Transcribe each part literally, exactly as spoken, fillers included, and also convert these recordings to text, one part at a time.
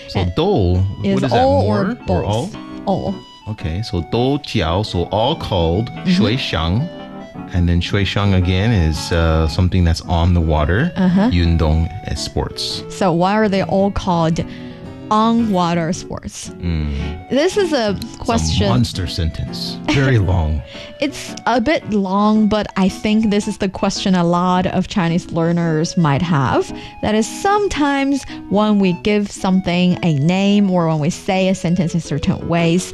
So 都 is what is that? all More or both? all? All. Okay, so 都jiao, so all called Mm-hmm. 水上. And then 水上 again is uh, something that's on the water. Uh-huh. 运动 is sports. So why are they all called on water sports? Mm. This is a It's question. a monster sentence. Very long. It's a bit long, but I think this is the question a lot of Chinese learners might have. That is, sometimes when we give something a name or when we say a sentence in certain ways,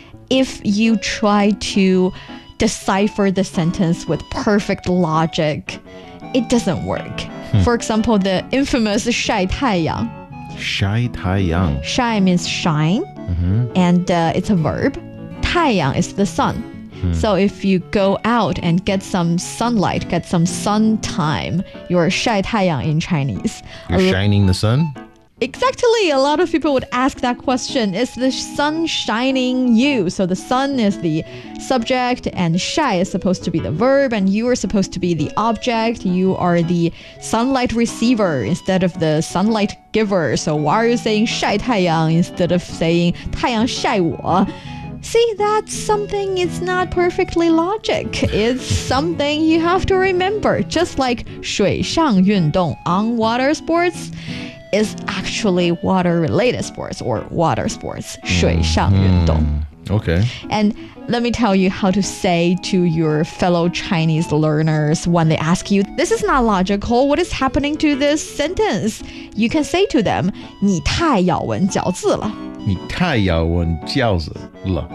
if you try to decipher the sentence with perfect logic, it doesn't work. Hmm. For example, the infamous 晒太阳. Shai Taiyang. Shai means shine, Mm-hmm. and uh, it's a verb. 太阳 is the sun. Hmm. So if you go out and get some sunlight, get some sun time, you're 晒太阳 in Chinese. You're A- shining the sun? Exactly. A lot of people would ask that question. Is the sun shining you? So the sun is the subject and 晒 is supposed to be the verb and you are supposed to be the object. You are the sunlight receiver instead of the sunlight giver. So why are you saying 晒太阳 instead of saying 太阳晒我? See, that's something, it's not perfectly logic. It's something you have to remember. Just like 水上运动 on water sports is actually water-related sports or water sports. 水上运动. Mm. Okay. And let me tell you how to say to your fellow Chinese learners when they ask you, this is not logical, what is happening to this sentence? You can say to them, 你太咬文嚼字了. 你太咬文嚼字了.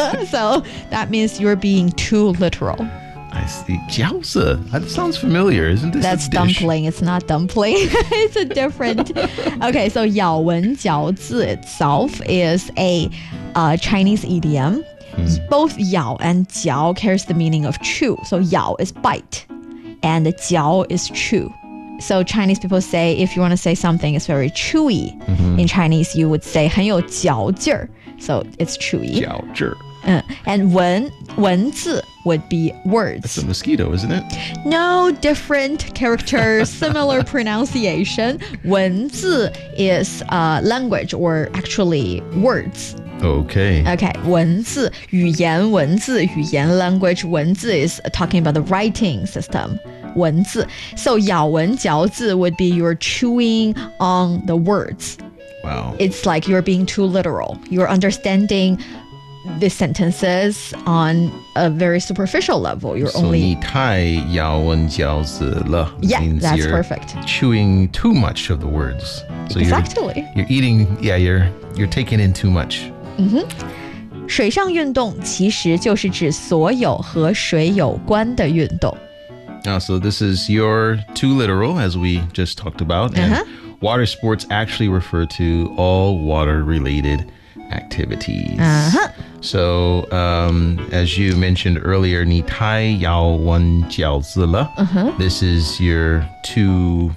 So that means you're being too literal. I see. 饺子. That sounds familiar. Isn't this That's a dish? dumpling. It's not dumpling. It's a different. Okay, so 咬文嚼字 itself is a uh, Chinese idiom. Both 咬 and 嚼 carries the meaning of chew. So 咬 is bite, and 嚼 is chew. So Chinese people say if you want to say something is very chewy, Mm-hmm. in Chinese you would say 很有嚼劲儿. So it's chewy. 饺子. Uh, and 文文字 would be words. It's a mosquito, isn't it? No, different characters, similar pronunciation. 文字 is uh, language or actually words. Okay. Okay, 文字语言文字语言 language 文字 is talking about the writing system. 文字. So 咬文嚼字 would be you're chewing on the words. Wow. It's like you're being too literal. You're understanding the sentences on a very superficial level. You're So only 你太咬文嚼字了 Yeah, means that's you're perfect. chewing too much of the words. So Exactly. you're, you're eating, yeah, you're you're taking in too much. 水上运动其实就是指所有和水有关的运动。 Uh, so this is your too literal, as we just talked about. And Uh-huh. water sports actually refer to all water-related activities. Uh-huh. So, um, as you mentioned earlier, 你太咬文嚼字了. Uh-huh. This is your too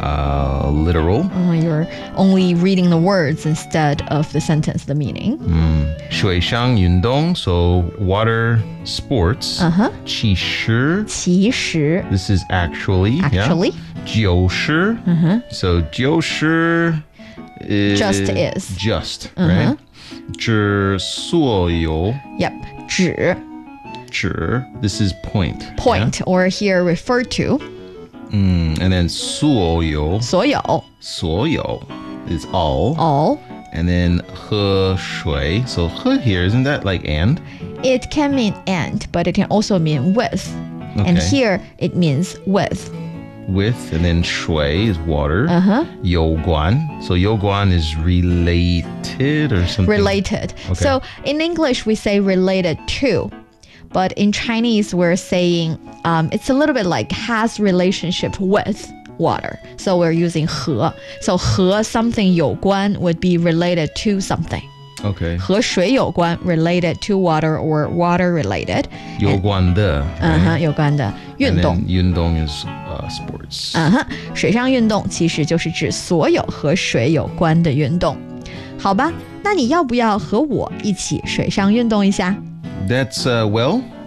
uh, literal. Uh, you're only reading the words instead of the sentence, the meaning. 水上运动, so water sports. Uh-huh. 其实, 其实 this is actually. Actually. Yeah. 就是, so 就是 is Just is. Just, right? 指所有, Yep. 指指, this is point. point or here referred to. Yeah? Mm, and then 所有, 所有所有 is all. all. And then 喝水, so 喝 here, isn't that like and? It can mean and, but it can also mean with. And Okay. here it means with. With, and then 水 is water. Uh-huh. 有关, so 有关 is related or something. Related. Okay. So in English we say related to, but in Chinese we're saying um, it's a little bit like has relationship with water. So we're using 和. So 和 something 有关 would be related to something. Okay. 和水有关 related to water or water related. 有关的, right? 嗯哼，有关的运 And 动。 then 运动 is uh, sports. 嗯哼，水上运动其实就是指所有和水有关的运动。好吧，那你要不要和我一起水上运动一下？ That's, uh, well,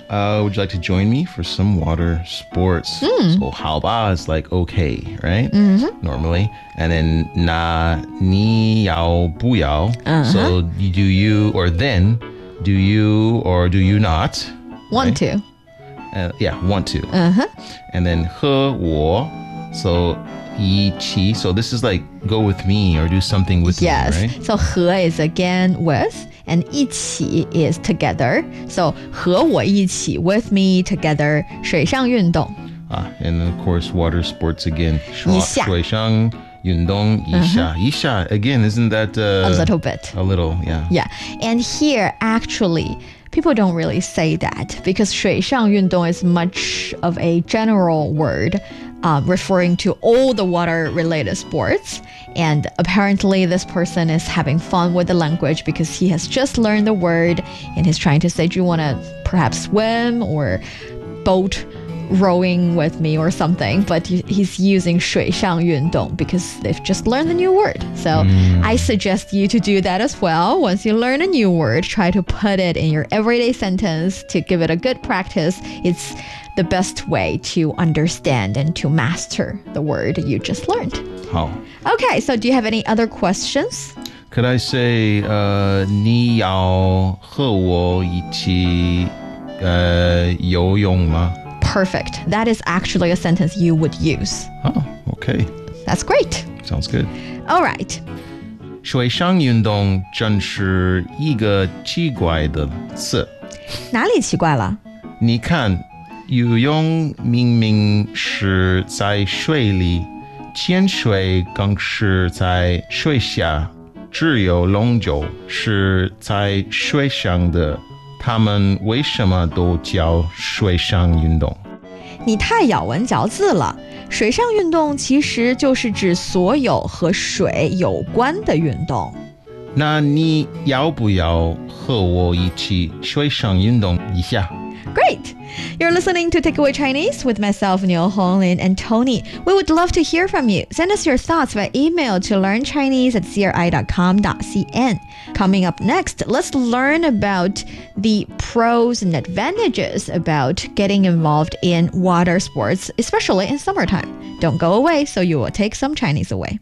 Uh, would you like to join me for some water sports? Mm. So 好吧 is like okay, right? Mm-hmm. Normally. And then 那你要不要? Uh-huh. So you, do you or then do you or do you not? Want right? to. Uh, yeah, want to. Uh-huh. And then 和我 so 一起 so this is like go with me or do something with Yes. me, right? So 和 is again with and 一起 is together. So 和我一起 with me together 水上运动. Ah, and then of course water sports again. 一下. 水上运动一下. Uh-huh. 一下 again, isn't that uh, A little bit. A little, yeah. Yeah. And here actually people don't really say that because 水上运动 is much of a general word uh, referring to all the water related sports. And apparently this person is having fun with the language because he has just learned the word and he's trying to say, do you want to perhaps swim or boat rowing with me or something? But he's using 水上运动 because they've just learned the new word. So Mm. I suggest you to do that as well. Once you learn a new word, try to put it in your everyday sentence to give it a good practice. It's the best way to understand and to master the word you just learned. 好. Okay, so do you have any other questions? Could I say, uh, 你要和我一起呃游泳吗? Perfect. That is actually a sentence you would use. Oh, okay. That's great. Sounds good. All right. 水上运动真是一个奇怪的词。 哪里奇怪了？ 你看，游泳明明是在水里，潜水更是在水下，只有龙舟是在水上的。他们为什么都叫水上运动？ 你太咬文嚼字了。水上运动其实就是指所有和水有关的运动。 那你要不要和我一起水上运动一下？ Great! You're listening to Takeaway Chinese with myself, Niu Honglin, and Tony. We would love to hear from you. Send us your thoughts by email to learnchinese at c r i dot com dot c n. Coming up next, let's learn about the pros and advantages about getting involved in water sports, especially in summertime. Don't go away, so you will take some Chinese away.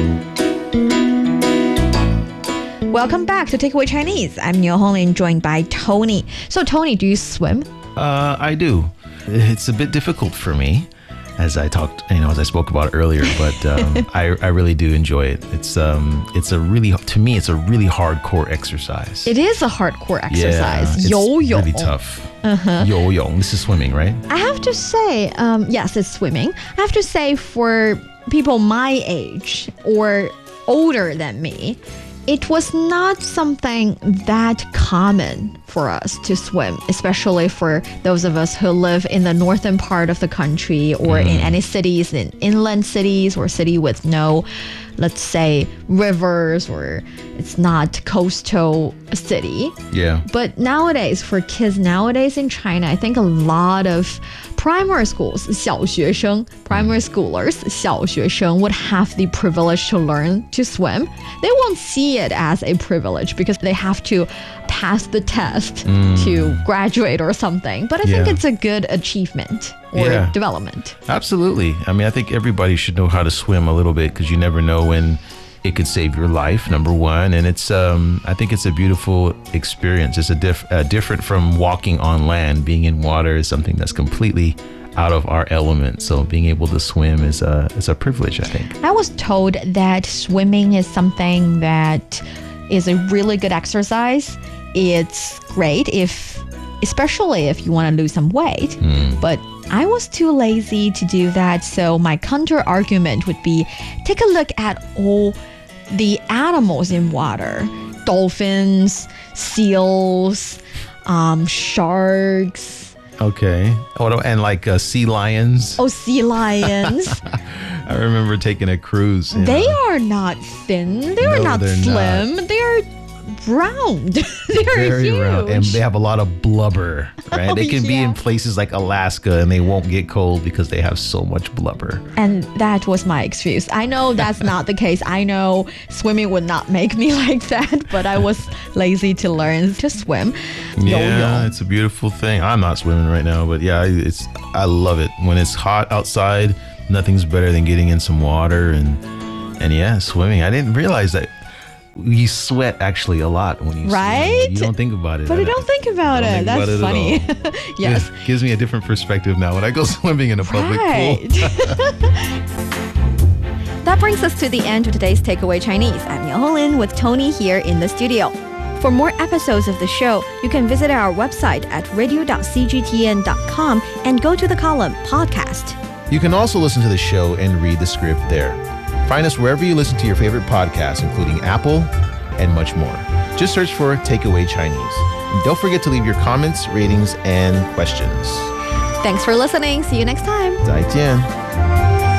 Welcome back to Takeaway Chinese. I'm Niu Honglin, joined by Tony. So, Tony, do you swim? Uh, I do. It's a bit difficult for me, as I talked, you know, as I spoke about earlier. But um, I, I really do enjoy it. It's um, it's a really, to me, it's a really hardcore exercise. It is a hardcore exercise. Yeah, it's 游泳. really tough. Uh-huh. 游泳. This is swimming, right? I have to say, um, yes, it's swimming. I have to say, for people my age or older than me, it was not something that common for us to swim, especially for those of us who live in the northern part of the country or mm. in any cities, in inland cities or city with no, let's say, rivers, or it's not coastal city. Yeah. But nowadays, for kids nowadays in China, I think a lot of primary schools, 小学生, primary schoolers, 小学生 would have the privilege to learn to swim. They won't see it as a privilege because they have to pass the test mm. to graduate or something. But I yeah. think it's a good achievement or yeah. development. Absolutely. I mean, I think everybody should know how to swim a little bit because you never know when it could save your life, number one. And it's, um, I think it's a beautiful experience. It's a diff- uh, different from walking on land. Being in water is something that's completely out of our element. So being able to swim is a, is a privilege, I think. I was told that swimming is something that is a really good exercise. It's great if, especially if you want to lose some weight. Mm. But I was too lazy to do that. So my counter argument would be, take a look at all the animals in water. Dolphins, seals, um, sharks. Okay. Oh, and like uh, sea lions. Oh, sea lions. I remember taking a cruise. They know. are not thin. They no, are not slim. Not. They are round. They're very huge. round, and they have a lot of blubber, right? Oh, they can yeah. be in places like Alaska and they won't get cold because they have so much blubber. And that was my excuse. I know that's not the case. I know swimming would not make me like that, but I was lazy to learn to swim. Yeah, 游泳. it's a beautiful thing. I'm not swimming right now, but yeah, it's I love it. When it's hot outside, nothing's better than getting in some water and and yeah, swimming. I didn't realize that you sweat actually a lot when you Right? swim. You don't think about it. But I don't think about don't it. think That's about it at funny. all. Yes. It gives me a different perspective now when I go swimming in a public Right. pool. That brings us to the end of today's Takeaway Chinese. I'm Miao Holin with Tony here in the studio. For more episodes of the show, you can visit our website at radio dot c g t n dot com and go to the column Podcast. You can also listen to the show and read the script there. Find us wherever you listen to your favorite podcasts, including Apple and much more. Just search for Takeaway Chinese. And don't forget to leave your comments, ratings, and questions. Thanks for listening. See you next time. 再见。